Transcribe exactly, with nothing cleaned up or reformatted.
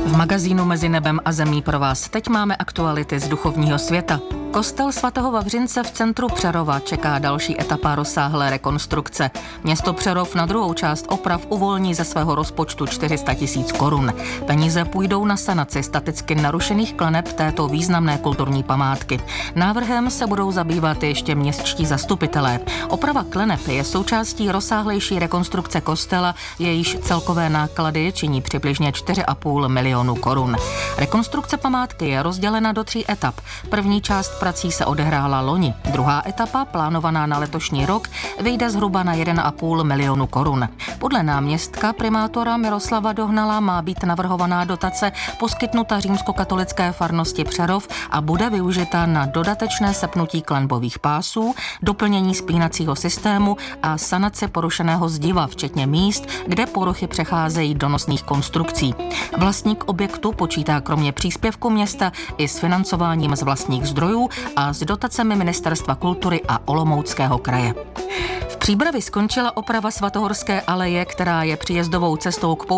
V magazínu Mezi nebem a zemí pro vás teď máme aktuality z duchovního světa. Kostel svatého Vavřince v centru Přerova čeká další etapa rozsáhlé rekonstrukce. Město Přerov na druhou část oprav uvolní ze svého rozpočtu čtyři sta tisíc korun. Peníze půjdou na sanaci staticky narušených kleneb této významné kulturní památky. Návrhem se budou zabývat ještě městští zastupitelé. Oprava kleneb je součástí rozsáhlejší rekonstrukce kostela, jejíž celkové náklady činí přibližně čtyři a půl milionu korun. Rekonstrukce památky je rozdělena do tří etap. První část prací se odehrála loni. Druhá etapa, plánovaná na letošní rok, vyjde zhruba na jeden a půl milionu korun. Podle náměstka primátora Miroslava Dohnala má být navrhovaná dotace poskytnuta římskokatolické farnosti Přerov a bude využita na dodatečné sepnutí klenbových pásů, doplnění spínacího systému a sanaci porušeného zdiva, včetně míst, kde poruchy přecházejí do nosných konstrukcí. Vlastník objektu počítá kromě příspěvku města i s financováním z vlastních zdrojů a s dotacemi Ministerstva kultury a Olomouckého kraje. V Příbravi skončila oprava Svatohorské aleje, která je příjezdovou cestou k